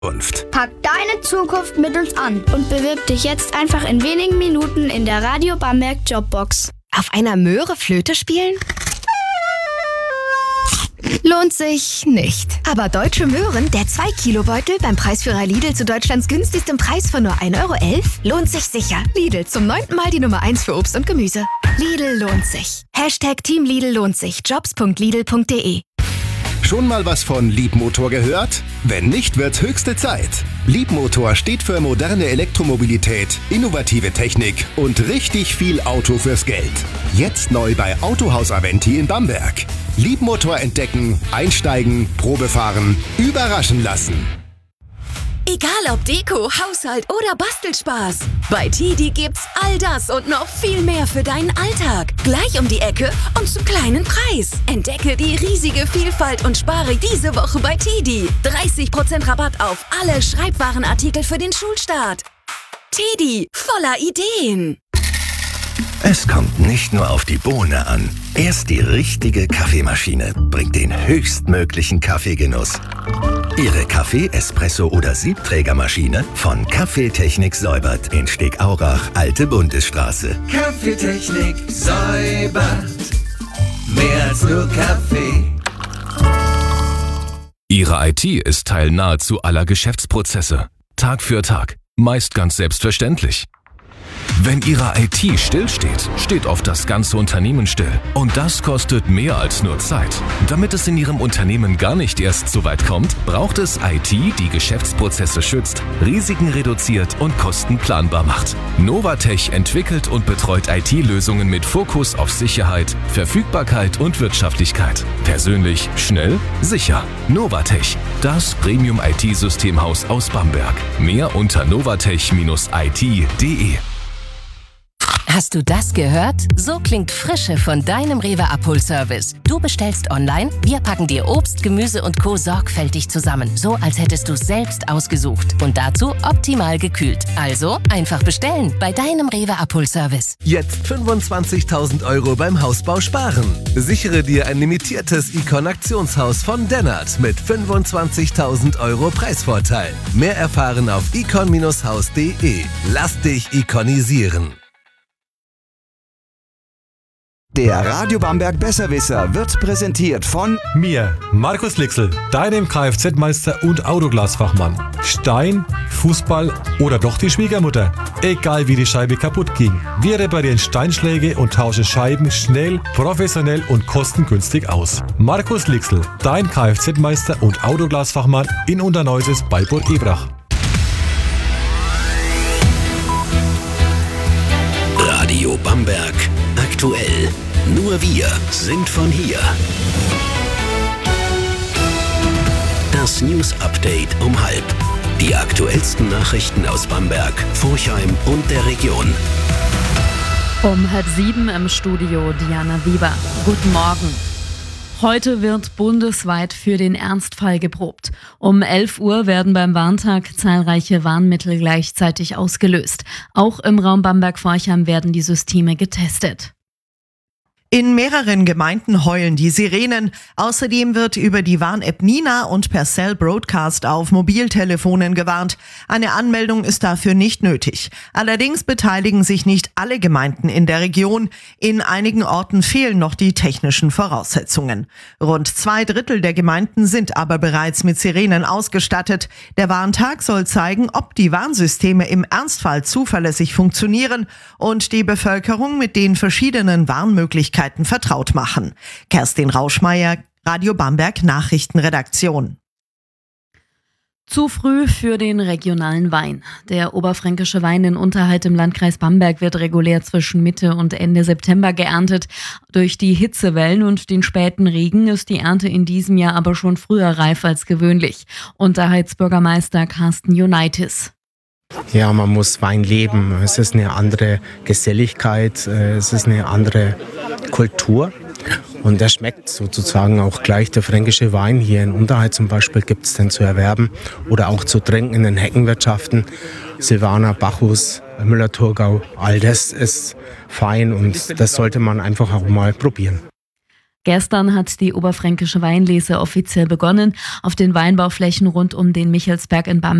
Pack deine Zukunft mit uns an und bewirb dich jetzt einfach in wenigen Minuten in der Radio Bamberg Jobbox. Auf einer Möhre Flöte spielen? Lohnt sich nicht. Aber Deutsche Möhren, der 2-Kilo-Beutel beim Preisführer Lidl zu Deutschlands günstigstem Preis von nur 1,11 € lohnt sich sicher. Lidl, zum 9. Mal die Nummer 1 für Obst und Gemüse. Lidl lohnt sich. #Team Lidl lohnt sich. Jobs.lidl.de. Schon mal was von Liebmotor gehört? Wenn nicht, wird höchste Zeit. Liebmotor steht für moderne Elektromobilität, innovative Technik und richtig viel Auto fürs Geld. Jetzt neu bei Autohaus Aventi in Bamberg. Liebmotor entdecken, einsteigen, Probe fahren, überraschen lassen. Egal ob Deko, Haushalt oder Bastelspaß. Bei TIDI gibt's all das und noch viel mehr für deinen Alltag. Gleich um die Ecke und zum kleinen Preis. Entdecke die riesige Vielfalt und spare diese Woche bei TIDI. 30% Rabatt auf alle Schreibwarenartikel für den Schulstart. TIDI, voller Ideen. Es kommt nicht nur auf die Bohne an. Erst die richtige Kaffeemaschine bringt den höchstmöglichen Kaffeegenuss. Ihre Kaffee-, Espresso- oder Siebträgermaschine von Kaffeetechnik säubert in Stegaurach, Alte Bundesstraße. Kaffeetechnik säubert. Mehr als nur Kaffee. Ihre IT ist Teil nahezu aller Geschäftsprozesse. Tag für Tag. Meist ganz selbstverständlich. Wenn Ihre IT stillsteht, steht oft das ganze Unternehmen still. Und das kostet mehr als nur Zeit. Damit es in Ihrem Unternehmen gar nicht erst so weit kommt, braucht es IT, die Geschäftsprozesse schützt, Risiken reduziert und Kosten planbar macht. Novatech entwickelt und betreut IT-Lösungen mit Fokus auf Sicherheit, Verfügbarkeit und Wirtschaftlichkeit. Persönlich, schnell, sicher. Novatech, das Premium-IT-Systemhaus aus Bamberg. Mehr unter novatech-it.de. Hast du das gehört? So klingt Frische von deinem Rewe-Abholservice. Du bestellst online, wir packen dir Obst, Gemüse und Co. sorgfältig zusammen. So, als hättest du selbst ausgesucht. Und dazu optimal gekühlt. Also einfach bestellen bei deinem Rewe-Abholservice. Jetzt 25.000 € beim Hausbau sparen. Sichere dir ein limitiertes Icon-Aktionshaus von Dennert mit 25.000 € Preisvorteil. Mehr erfahren auf icon-haus.de. Lass dich ikonisieren. Der Radio Bamberg Besserwisser wird präsentiert von mir, Markus Lixl, deinem Kfz-Meister und Autoglasfachmann. Stein, Fußball oder doch die Schwiegermutter. Egal wie die Scheibe kaputt ging, wir reparieren Steinschläge und tauschen Scheiben schnell, professionell und kostengünstig aus. Markus Lixl, dein Kfz-Meister und Autoglasfachmann in Unterneuses bei Burg Ebrach. Radio Bamberg. Aktuell. Nur wir sind von hier. Das News Update um 12:30. Die aktuellsten Nachrichten aus Bamberg, Forchheim und der Region. Um 6:30 im Studio Diana Weber. Guten Morgen. Heute wird bundesweit für den Ernstfall geprobt. Um 11 Uhr werden beim Warntag zahlreiche Warnmittel gleichzeitig ausgelöst. Auch im Raum Bamberg-Forchheim werden die Systeme getestet. In mehreren Gemeinden heulen die Sirenen. Außerdem wird über die Warn-App Nina und per Cell Broadcast auf Mobiltelefonen gewarnt. Eine Anmeldung ist dafür nicht nötig. Allerdings beteiligen sich nicht alle Gemeinden in der Region. In einigen Orten fehlen noch die technischen Voraussetzungen. Rund 2/3 der Gemeinden sind aber bereits mit Sirenen ausgestattet. Der Warntag soll zeigen, ob die Warnsysteme im Ernstfall zuverlässig funktionieren und die Bevölkerung mit den verschiedenen Warnmöglichkeiten vertraut machen. Kerstin Rauschmeier, Radio Bamberg Nachrichtenredaktion. Zu früh für den regionalen Wein. Der oberfränkische Wein in Unterhalt im Landkreis Bamberg wird regulär zwischen Mitte und Ende September geerntet. Durch die Hitzewellen und den späten Regen ist die Ernte in diesem Jahr aber schon früher reif als gewöhnlich. Unterhaltsbürgermeister Carsten Unitis. Ja, man muss Wein leben. Es ist eine andere Geselligkeit, es ist eine andere Kultur. Und der schmeckt sozusagen auch gleich, der fränkische Wein. Hier in Unterhalt zum Beispiel gibt es den zu erwerben oder auch zu trinken in den Heckenwirtschaften. Silvaner, Bacchus, Müller-Thurgau, all das ist fein und das sollte man einfach auch mal probieren. Gestern hat die Oberfränkische Weinlese offiziell begonnen. Auf den Weinbauflächen rund um den Michelsberg in Bamberg